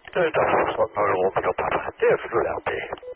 对的，说那我们就把它电视两杯。